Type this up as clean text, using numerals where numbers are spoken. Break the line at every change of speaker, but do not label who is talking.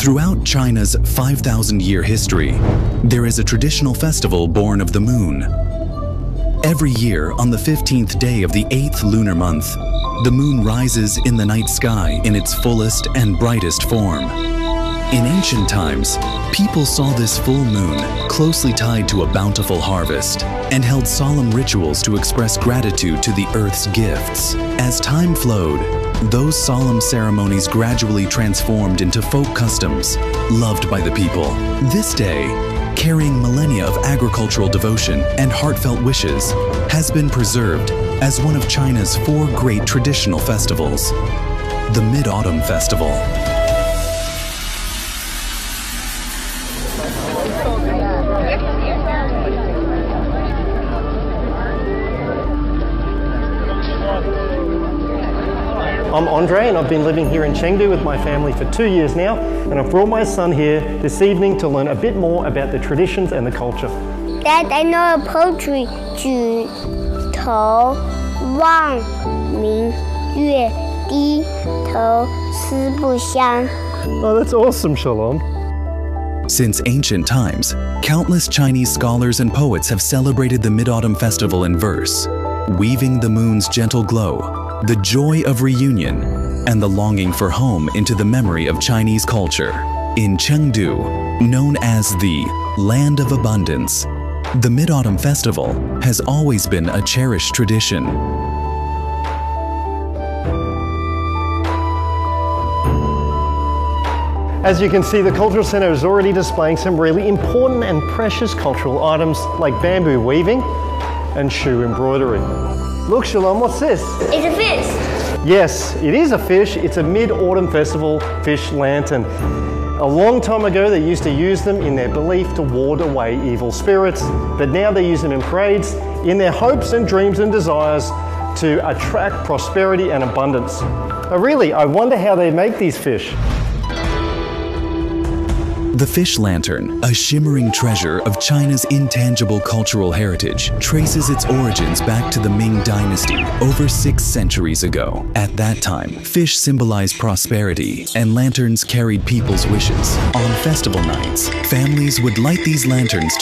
Throughout China's 5,000-year history, there is a traditional festival born of the moon. Every year, on the 15th day of the 8th lunar month, the moon rises in the night sky in its fullest and brightest form. In ancient times, people saw this full moon closely tied to a bountiful harvest and held solemn rituals to express gratitude to the earth's gifts. As time flowed, those solemn ceremonies gradually transformed into folk customs, loved by the people. This day, carrying millennia of agricultural devotion and heartfelt wishes, has been preserved as one of China's 4 great traditional festivals, the Mid-Autumn Festival.
I'm Andre and I've been living here in Chengdu with my family for 2 years now, and I've brought my son here this evening to learn a bit more about the traditions and the culture.
Dad, I know a poetry. 举头望明月，低头思故乡.
Oh, that's awesome, Shalom.
Since ancient times, countless Chinese scholars and poets have celebrated the Mid-Autumn Festival in verse, weaving the moon's gentle glow, the joy of reunion, and the longing for home into the memory of Chinese culture. In Chengdu, known as the Land of Abundance, the Mid-Autumn Festival has always been a cherished tradition.
As you can see, the Cultural Center is already displaying some really important and precious cultural items like bamboo weaving and shoe embroidery. Look, Shalom, what's this?
It's a fish.
Yes, it is a fish. It's a Mid-Autumn Festival fish lantern. A long time ago, they used to use them in their belief to ward away evil spirits, but now they use them in parades in their hopes and dreams and desires to attract prosperity and abundance. Really, I wonder how they make these fish.
The fish lantern, a shimmering treasure of China's intangible cultural heritage, traces its origins back to the Ming Dynasty over 6 centuries ago. At that time, fish symbolized prosperity, and lanterns carried people's wishes. On festival nights, families would light these lanterns